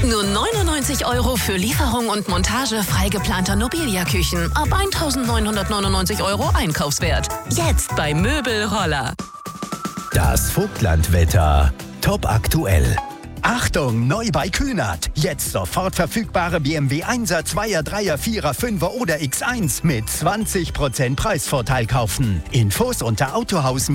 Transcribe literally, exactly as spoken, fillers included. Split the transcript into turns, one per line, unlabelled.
Nur neunundneunzig Euro für Lieferung und Montage frei geplanter Nobilia-Küchen ab eintausendneunhundertneunundneunzig Euro Einkaufswert. Jetzt bei Möbelroller.
Das Vogtlandwetter. Top aktuell. Achtung, neu bei Kühnert. Jetzt sofort verfügbare B M W Einser, Zweier, Dreier, Vierer, Fünfer oder X eins mit zwanzig Prozent Preisvorteil kaufen. Infos unter Autohaus